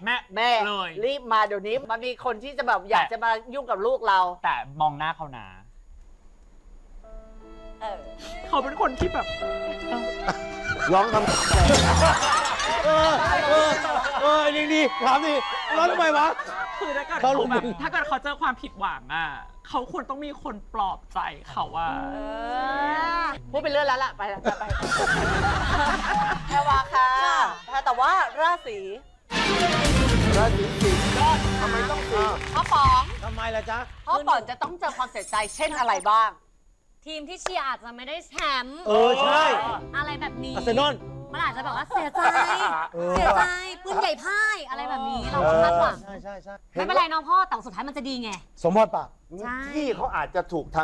แม่เลยรีบมาเดี๋ยวนี้มันมีคนที่จะแบบอยากจะมายุ่งกับลูกเราแต่มองหน้าเขานะ เขาเป็นคนที่แบบร้องทำจริงดีถามดิร้องทำไมวะคือถ้าเกิดเขาลงแบบมือถ้าเกิดเขาเจอความผิดหวังอ่ะเขาควรต้องมีคนปลอบใจเขาว่าพูดไปเรื่อยแล้วล่ะ ไปแพรวาค่ะแต่ว่าราศีราศีสิงห์ทำไมต้องสิงห์พ่อป๋องทำไมล่ะจ๊ะพ่อป๋องจะต้องเจอความเสียใจเช่นอะไรบ้างทีมที่เชียร์อาจจะไม่ได้แชมป์ใช่อะไรแบบนี้อาร์เซนอลมันอาจจะแบบว่าเสียใจเออเสียใจปืนใหญ่พ่ายอะไรแบบนี้เราก็คาดหวังใช่ไม่เป็นไรน้องพ่อแต่สุดท้ายมันจะดีไงสมพรปากใช่ที่เขาอาจจะถูกทาง